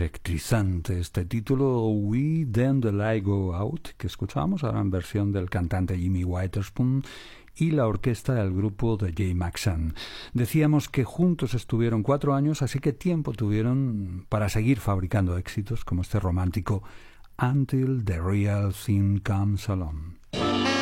electrizante este título We Then the Light Go Out, que escuchábamos ahora en versión del cantante Jimmy Witherspoon y la orquesta del grupo de Jay Maxson. Decíamos que juntos estuvieron 4 años, así que tiempo tuvieron para seguir fabricando éxitos como este romántico Until the Real Thing Comes Along.